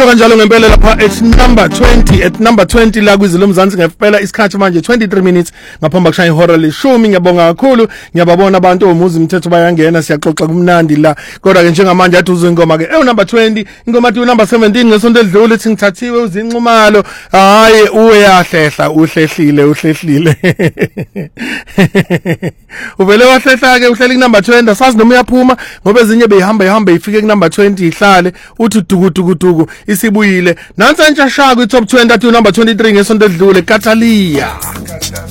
Sisho kanjalo ngempela lapha at number 20 la kwizilo mzansi ngempela isikhathi manje 23 minutes ngaphambi kushaya ihora leshumi. Ngiyabonga kakhulu, ngiyababona abantu omuzi umthetho bayangena, siyaxoxa kumnandi la. Kodwa ke njengamanje athi uzingoma ke number 20 ingoma athi number 17 ngesonto edlule ethi ngithathiwe uzinxumalo. Hayi uyahlehla, uhlehlile uvele wahlehla ke uhleli number 20 asazi noma uyaphuma ngoba ezinye behamba ifike ku number 20 ihlale uthi duku isibuyile nansi entshashaka i top 20 athi number 23 ngesonto edlule Katalia.